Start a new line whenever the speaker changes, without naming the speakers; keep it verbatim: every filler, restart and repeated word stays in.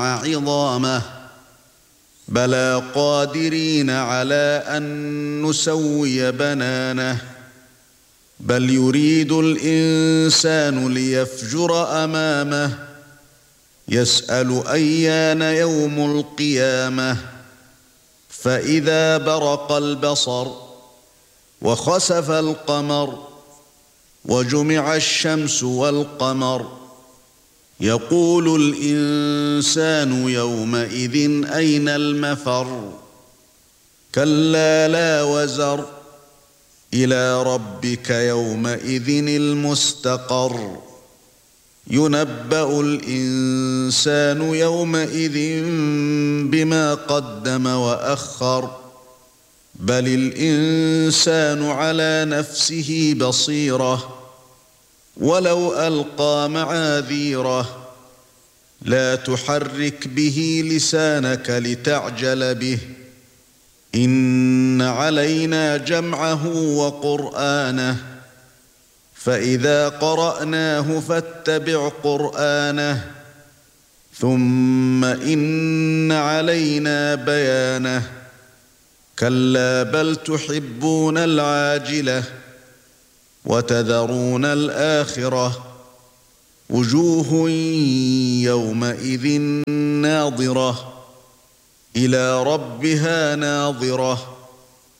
عظامه بلى قادرين على أن نسوي بنانه بل يريد الإنسان ليفجر أمامه يسأل أيان يوم القيامة فإذا برق البصر وخسف القمر وجمع الشمس والقمر يقول الإنسان يومئذ أين المفر كلا لا وزر إلى ربك يومئذ المستقر ينبأ الإنسان يومئذ بما قدم وأخر بل الإنسان على نفسه بصيرة ولو ألقى معاذيره لا تحرك به لسانك لتعجل به إن علينا جمعه وقرآنه فإذا قرأناه فاتبع قرآنه ثم إن علينا بيانه كلا بل تحبون العاجلة وتذرون الآخرة وجوه يومئذ ناظرة إلى ربها ناظرة